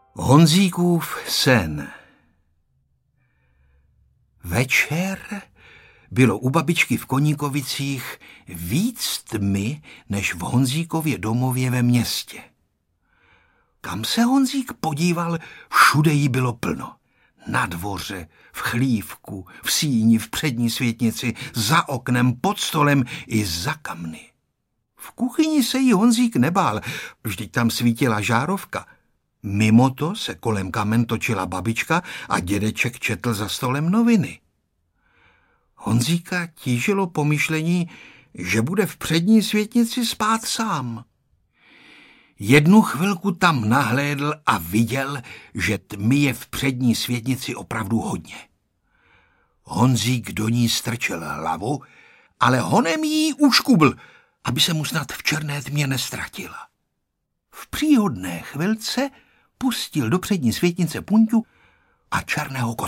Honzíkův sen. Večer bylo u babičky v Koníkovicích víc tmy než v Honzíkově domově ve městě. Kam se Honzík podíval, všude jí bylo plno. Na dvoře, v chlívku, v síni, v přední světnici, za oknem, pod stolem i za kamny. V kuchyni se jí Honzík nebál, vždyť tam svítila žárovka. Mimo to se kolem kamen točila babička a dědeček četl za stolem noviny. Honzíka tížilo pomyšlení, že bude v přední světnici spát sám. Jednu chvilku tam nahlédl a viděl, že tmy je v přední světnici opravdu hodně. Honzík do ní strčil hlavu, ale honem jí uškubl, aby se mu snad v černé tmě nestratila. V příhodné chvilce pustil do přední světnice Punťu a černého kota.